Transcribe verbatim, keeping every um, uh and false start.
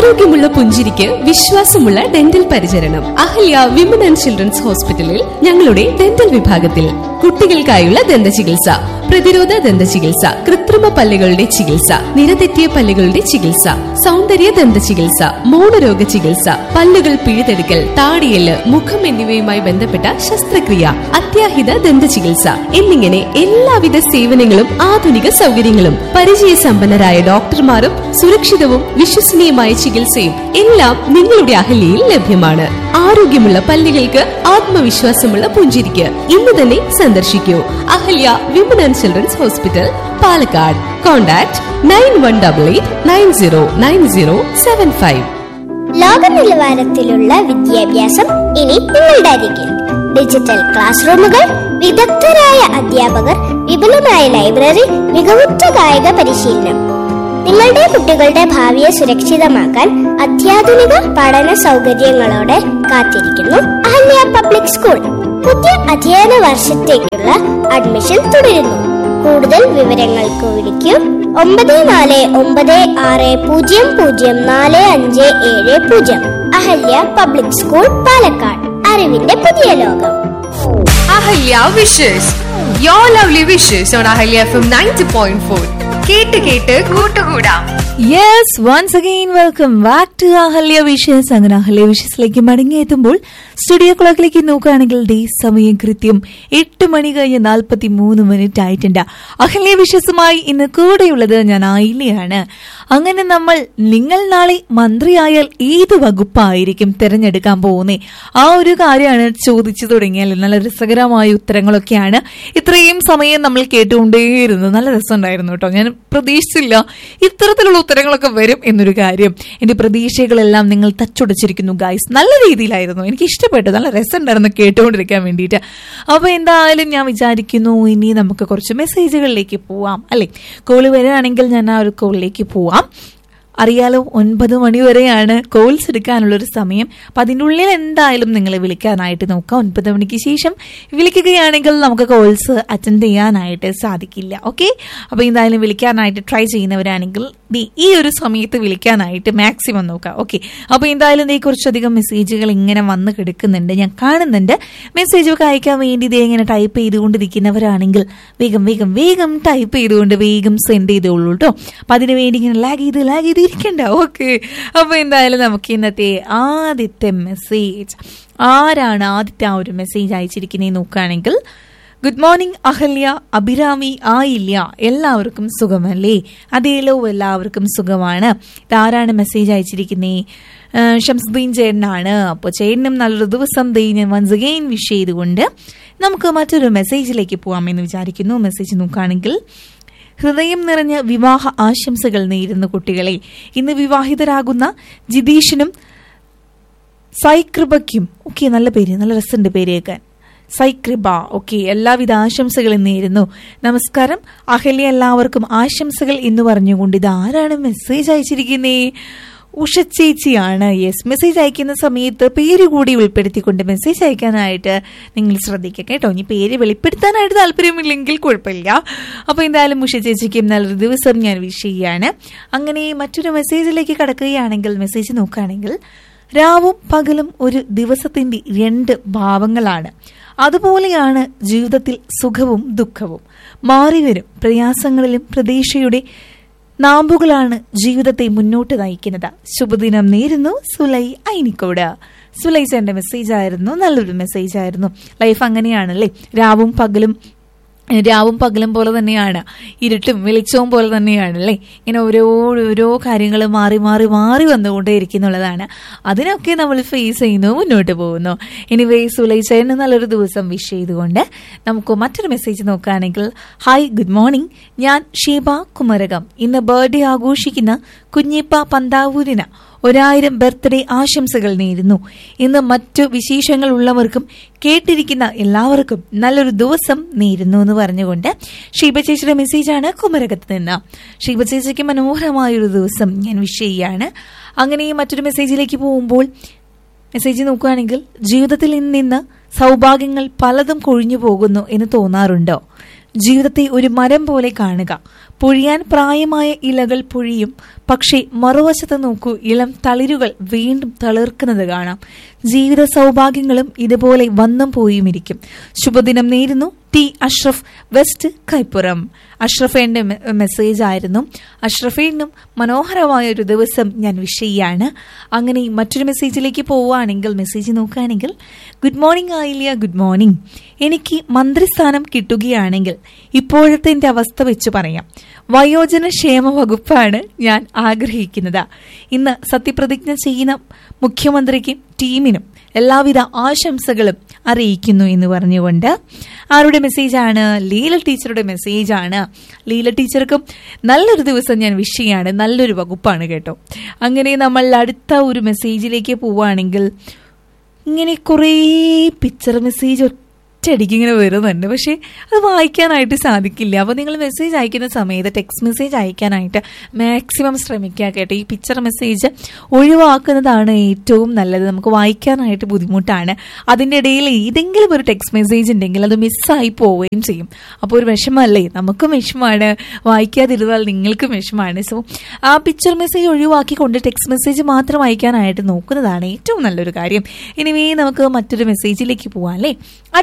ആരോഗ്യമുള്ള പുഞ്ചിരിക്ക് വിശ്വാസമുള്ള ഡെന്റൽ പരിചരണം. അഹല്യ വിമൻ ആൻഡ് ചിൽഡ്രൻസ് ഹോസ്പിറ്റലിൽ ഞങ്ങളുടെ ഡെന്റൽ വിഭാഗത്തിൽ കുട്ടികൾക്കായുള്ള ദന്ത ചികിത്സ, പ്രതിരോധ ദന്ത ചികിത്സ, കൃത്രിമ പല്ലുകളുടെ ചികിത്സ, നിരതെറ്റിയ പല്ലുകളുടെ ചികിത്സ, സൗന്ദര്യ ദന്ത ചികിത്സ, മൗനരോഗ ചികിത്സ, പല്ലുകൾ പിഴുതെടുക്കൽ, താടിയെല്ല്, മുഖം എന്നിവയുമായി ബന്ധപ്പെട്ട ശസ്ത്രക്രിയ, അത്യാഹിത ദന്ത ചികിത്സ എന്നിങ്ങനെ എല്ലാവിധ സേവനങ്ങളും ആധുനിക സൗകര്യങ്ങളും പരിചയസമ്പന്നരായ ഡോക്ടർമാരും സുരക്ഷിതവും വിശ്വസനീയമായ ചികിത്സയും എല്ലാം നിങ്ങളുടെ അഹല്യയിൽ ലഭ്യമാണ്. ആരോഗ്യമുള്ള പല്ലുകൾക്ക് ആത്മവിശ്വാസമുള്ള പുഞ്ചിരിക്ക് ഇന്ന് തന്നെ സന്ദർശിക്കൂ. Ahalya women and children's hospital, Palakkad. Contact nine one double eight nine zero nine zero seven five. ലോക നിലവാരത്തിലുള്ള വിദ്യാഭ്യാസം ഇനി നിങ്ങളുടെ അരികിൽ. ഡിജിറ്റൽ ക്ലാസ് റൂമുകൾ, വിദഗ്ധരായ അധ്യാപകർ, വിപുലമായ ലൈബ്രറി, മികവുറ്റ കായിക പരിശീലനം. നിങ്ങളുടെ കുട്ടികളുടെ ഭാവിയെ സുരക്ഷിതമാക്കാൻ അത്യാധുനിക പഠന സൗകര്യങ്ങളോടെ കാത്തിരിക്കുന്നു അഹല്യ പബ്ലിക് സ്കൂൾ. പുതിയ അധ്യയന വർഷത്തേക്കുള്ള അഡ്മിഷൻ തുടരുന്നു. കൂടുതൽ വിവരങ്ങൾക്ക് വിളിക്കൂ ഒമ്പത് നാല് ഒമ്പത് ആറ് പൂജ്യം പൂജ്യം നാല് അഞ്ച് ഏഴ് പൂജ്യം. Ahalya public school, Palakkad. അറിവിന്റെ പുതിയ ലോകം. Ahalya wishes, your lovely wishes on Ahalya F M ninety point four. കേട്ട് കേട്ട് കൂട്ടുകൂടാം. Yes, once again welcome back to Ahalya wishes. അങ്ങനെ അഹല്യ വിഷസിലേക്ക് മടങ്ങിയെത്തുമ്പോൾ സ്റ്റുഡിയോ ക്ലോക്കിലേക്ക് നോക്കുകയാണെങ്കിൽ ദേ സമയം കൃത്യം എട്ട് മണി കഴിഞ്ഞ് നാൽപ്പത്തി മൂന്ന് മിനിറ്റ് ആയിട്ടുണ്ട്. അഹല്യ വിഷസുമായി ഇന്ന് കൂടെയുള്ളത് ഞാൻ ആയില്ലയാണ്. അങ്ങനെ നമ്മൾ നിങ്ങൾ നാളെ മന്ത്രിയായാൽ ഏത് വകുപ്പായിരിക്കും തിരഞ്ഞെടുക്കാൻ പോകുന്നേ? ആ ഒരു കാര്യമാണ് ചോദിച്ചു തുടങ്ങിയാൽ നല്ല രസകരമായ ഉത്തരങ്ങളൊക്കെയാണ് ഇത്രയും സമയം നമ്മൾ കേട്ടുകൊണ്ടേയിരുന്നത്. നല്ല രസമുണ്ടായിരുന്നു കേട്ടോ. ഞാൻ പ്രതീക്ഷിച്ചില്ല ഇത്തരത്തിലുള്ള ഉത്തരങ്ങളൊക്കെ വരും എന്നൊരു കാര്യം. എന്റെ പ്രതീക്ഷകളെല്ലാം നിങ്ങൾ തച്ചുടച്ചിരിക്കുന്നു ഗൈസ്. നല്ല രീതിയിലായിരുന്നു, എനിക്ക് ഇഷ്ടപ്പെട്ടു, നല്ല രസമുണ്ടായിരുന്നു കേട്ടുകൊണ്ടിരിക്കാൻ വേണ്ടിയിട്ട്. അപ്പൊ എന്തായാലും ഞാൻ വിചാരിക്കുന്നു ഇനി നമുക്ക് കുറച്ച് മെസ്സേജുകളിലേക്ക് പോവാം അല്ലെ. കോള് വരികയാണെങ്കിൽ ഞാൻ ആ ഒരു കോളിലേക്ക് പോവാം. അറിയാലോ, ഒൻപത് മണി വരെയാണ് കോൾസ് എടുക്കാനുള്ളൊരു സമയം. അപ്പം അതിൻ്റെ ഉള്ളിൽ എന്തായാലും നിങ്ങൾ വിളിക്കാനായിട്ട് നോക്കാം. ഒൻപത് മണിക്ക് ശേഷം വിളിക്കുകയാണെങ്കിൽ നമുക്ക് കോൾസ് അറ്റൻഡ് ചെയ്യാനായിട്ട് സാധിക്കില്ല. ഓക്കെ, അപ്പോൾ എന്തായാലും വിളിക്കാനായിട്ട് ട്രൈ ചെയ്യുന്നവരാണെങ്കിൽ ഈ ഒരു സമയത്ത് വിളിക്കാനായിട്ട് മാക്സിമം നോക്കാം. ഓക്കെ, അപ്പോൾ എന്തായാലും ഇതേ കുറച്ചധികം മെസ്സേജുകൾ ഇങ്ങനെ വന്ന് കിടക്കുന്നുണ്ട്, ഞാൻ കാണുന്നുണ്ട്. മെസ്സേജൊക്കെ അയക്കാൻ വേണ്ടി ഇതേ ഇങ്ങനെ ടൈപ്പ് ചെയ്തുകൊണ്ടിരിക്കുന്നവരാണെങ്കിൽ വേഗം വേഗം വേഗം ടൈപ്പ് ചെയ്തുകൊണ്ട് വേഗം സെൻഡ് ചെയ്തോളൂ കേട്ടോ. അപ്പം അതിന് വേണ്ടി ഇങ്ങനെ ലാഗ് ചെയ്ത് ലാഗ് ചെയ്ത് ഇരിക്കണ്ട. ഓക്കെ, അപ്പൊ എന്തായാലും നമുക്ക് ഇന്നത്തെ ആദ്യത്തെ മെസ്സേജ് ആരാണ് ആദ്യത്തെ ആ ഒരു മെസ്സേജ് അയച്ചിരിക്കുന്നത് നോക്കുകയാണെങ്കിൽ, ഗുഡ് മോർണിംഗ് അഹല്യ, അഭിരാമി ആയില്ല, എല്ലാവർക്കും സുഖമല്ലേ? അതേലോ, എല്ലാവർക്കും സുഖമാണ്. ഇതാരാണ് മെസ്സേജ് അയച്ചിരിക്കുന്നത്? ഷംസുദ്ദീൻ ചേട്ടനാണ്. അപ്പോൾ ചേട്ടനും നല്ലൊരു ദിവസം ഞാൻ വൺസ് അഗെയിൻ വിഷ് ചെയ്തുകൊണ്ട് നമുക്ക് മറ്റൊരു മെസ്സേജിലേക്ക് പോകാമെന്ന് വിചാരിക്കുന്നു. മെസ്സേജ് നോക്കുകയാണെങ്കിൽ, ഹൃദയം നിറഞ്ഞ വിവാഹ ആശംസകൾ നേരുന്ന കുട്ടികളെ. ഇന്ന് വിവാഹിതരാകുന്ന ജിതീഷിനും സൈകൃപയ്ക്കും, ഓക്കെ, നല്ല പേര്, നല്ല രസമുണ്ട് പേര് കേൾക്കാൻ, സൈകൃപ. ഓക്കെ, എല്ലാവിധ ആശംസകളും നേരുന്നു. നമസ്കാരം അഹല്യ, എല്ലാവർക്കും ആശംസകൾ എന്ന് പറഞ്ഞുകൊണ്ട് ഇത് ആരാണ് മെസ്സേജ് അയച്ചിരിക്കുന്നേ? ഉഷ ചേച്ചിയാണ്. യെസ്, മെസ്സേജ് അയക്കുന്ന സമയത്ത് പേര് കൂടി ഉൾപ്പെടുത്തിക്കൊണ്ട് മെസ്സേജ് അയക്കാനായിട്ട് നിങ്ങൾ ശ്രദ്ധിക്കുക കേട്ടോ. ഇനി പേര് വെളിപ്പെടുത്താനായിട്ട് താല്പര്യമില്ലെങ്കിൽ കുഴപ്പമില്ല. അപ്പോൾ എന്തായാലും ഉഷ ചേച്ചിക്കും നല്ലൊരു ദിവസം ഞാൻ വിഷ് ചെയ്യാണ്. അങ്ങനെ മറ്റൊരു മെസ്സേജിലേക്ക് കടക്കുകയാണെങ്കിൽ, മെസ്സേജ് നോക്കുകയാണെങ്കിൽ, രാവും പകലും ഒരു ദിവസത്തിന്റെ രണ്ട് ഭാവങ്ങളാണ്. അതുപോലെയാണ് ജീവിതത്തിൽ സുഖവും ദുഃഖവും. മാറിവരും പ്രയാസങ്ങളിലും പ്രതീക്ഷയുടെ നാമ്പുകളാണ് ജീവിതത്തെ മുന്നോട്ട് നയിക്കുന്നത്. ശുഭദിനം നേരുന്നു സുലൈ ഐനിക്കോട്. സുലൈ ചേട്ടന്റെ മെസ്സേജ് ആയിരുന്നു, നല്ലൊരു മെസ്സേജ് ആയിരുന്നു. ലൈഫ് അങ്ങനെയാണല്ലേ, രാവും പകലും രാവും പകലും പോലെ തന്നെയാണ്, ഇരുട്ടും വെളിച്ചവും പോലെ തന്നെയാണല്ലേ. ഇങ്ങനെ ഓരോ ഓരോ കാര്യങ്ങൾ മാറി മാറി മാറി വന്നുകൊണ്ടേയിരിക്കുന്നുള്ളതാണ്. അതിനൊക്കെ നമ്മൾ ഫേസ് ചെയ്യുന്നു, മുന്നോട്ട് പോകുന്നു. എനിവേ, സുലൈ ചേട്ടന് നല്ലൊരു ദിവസം വിഷ് ചെയ്തുകൊണ്ട് നമുക്ക് മറ്റൊരു മെസ്സേജ് നോക്കുകയാണെങ്കിൽ, ഹായ് ഗുഡ് മോർണിംഗ്, ഞാൻ ഷീബ കുമരകം. ഇന്ന് ബർത്ത്ഡേ ആഘോഷിക്കുന്ന കുഞ്ഞിപ്പ പന്താവൂരിന് ഒരായിരം ബർത്ത്ഡേ ആശംസകൾ നേരുന്നു. ഇന്ന് മറ്റു വിശേഷങ്ങൾ ഉള്ളവർക്കും കേട്ടിരിക്കുന്ന എല്ലാവർക്കും നല്ലൊരു ദിവസം നേരുന്നു എന്ന് പറഞ്ഞുകൊണ്ട് ഷീബ ചേച്ചിയുടെ മെസ്സേജാണ് കുമരകത്ത് നിന്ന്. ഷീബ ചേച്ചിക്ക് മനോഹരമായൊരു ദിവസം ഞാൻ വിഷ് ചെയ്യാണ്. അങ്ങനെ മറ്റൊരു മെസ്സേജിലേക്ക് പോകുമ്പോൾ, മെസ്സേജ് നോക്കുകയാണെങ്കിൽ, ജീവിതത്തിൽ നിന്ന് സൗഭാഗ്യങ്ങൾ പലതും കൊഴിഞ്ഞു പോകുന്നു എന്ന് തോന്നാറുണ്ടോ? ജീവിതത്തെ ഒരു മരം പോലെ കാണുക. പൊഴിയാൻ പ്രായമായ ഇലകൾ പൊഴിയും, പക്ഷേ മറുവശത്ത് നോക്കൂ, ഇളം തളിരുകൾ വീണ്ടും തളിർക്കുന്നത് കാണാം. ജീവിത സൗഭാഗ്യങ്ങളും ഇതുപോലെ വന്നും പോയും ഇരിക്കും. ശുഭദിനം നേരുന്നു. T Ashraf, west Kaippuram. അഷ്റഫേന്റെ message ആയിരുന്നു. അഷ്റഫേനും മനോഹരമായ ഒരു ദിവസം ഞാൻ വിഷ് ചെയ്യാണ്. അങ്ങനെ മറ്റൊരു മെസ്സേജിലേക്ക് പോവുകയാണെങ്കിൽ, മെസ്സേജ് നോക്കുകയാണെങ്കിൽ, ഗുഡ് മോർണിംഗ് ആയില്ല. Good morning. എനിക്ക് മന്ത്രിസ്ഥാനം കിട്ടുകയാണെങ്കിൽ ഇപ്പോഴത്തെ എന്റെ അവസ്ഥ വെച്ച് പറയാം, വയോജന ക്ഷേമ വകുപ്പാണ് ഞാൻ ആഗ്രഹിക്കുന്നത്. ഇന്ന് സത്യപ്രതിജ്ഞ ചെയ്യുന്ന മുഖ്യമന്ത്രിക്കും ടീമിനും എല്ലാവിധ ആശംസകളും അറിയിക്കുന്നു എന്ന് പറഞ്ഞുകൊണ്ട് ആരുടെ മെസ്സേജാണ്? ലീല ടീച്ചറുടെ മെസ്സേജാണ്. ലീല ടീച്ചർക്കും നല്ലൊരു ദിവസം ഞാൻ വിഷ് ചെയ്യാണ്. നല്ലൊരു വകുപ്പാണ് കേട്ടോ. അങ്ങനെ നമ്മൾ അടുത്ത ഒരു മെസ്സേജിലേക്ക് പോവുകയാണെങ്കിൽ, ഇങ്ങനെ കുറേ പിക്ചർ മെസ്സേജ് ഒറ്റയടിക്ക് ഇങ്ങനെ വരുന്നുണ്ട്. പക്ഷേ അത് വായിക്കാനായിട്ട് സാധിക്കില്ല. അപ്പോൾ നിങ്ങൾ മെസ്സേജ് അയക്കുന്ന സമയത്ത് ടെക്സ്റ്റ് മെസ്സേജ് അയക്കാനായിട്ട് മാക്സിമം ശ്രമിക്കുക കേട്ടോ. ഈ പിക്ചർ മെസ്സേജ് ഒഴിവാക്കുന്നതാണ് ഏറ്റവും നല്ലത്. നമുക്ക് വായിക്കാനായിട്ട് ബുദ്ധിമുട്ടാണ്. അതിൻ്റെ ഇടയിൽ ഏതെങ്കിലും ഒരു ടെക്സ്റ്റ് മെസ്സേജ് ഉണ്ടെങ്കിൽ അത് മിസ്സായി പോവുകയും ചെയ്യും. അപ്പോൾ ഒരു വിഷമമല്ലേ? നമുക്കും വിഷമമാണ്, വായിക്കാതിരുന്നാൽ നിങ്ങൾക്കും വിഷമമാണ്. സോ ആ പിക്ചർ മെസ്സേജ് ഒഴിവാക്കിക്കൊണ്ട് ടെക്സ്റ്റ് മെസ്സേജ് മാത്രം അയക്കാനായിട്ട് നോക്കുന്നതാണ് ഏറ്റവും നല്ലൊരു കാര്യം. ഇനിവേ നമുക്ക് മറ്റൊരു മെസ്സേജിലേക്ക് പോവാം അല്ലേ?